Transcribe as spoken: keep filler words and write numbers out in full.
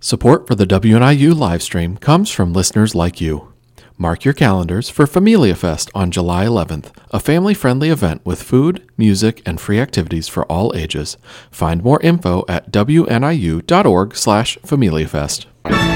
Support for the W N I U livestream comes from listeners like you. Mark your calendars for Familia Fest on July eleventh, a family-friendly event with food, music, and free activities for all ages. Find more info at W N I U dot org slash Familia Fest.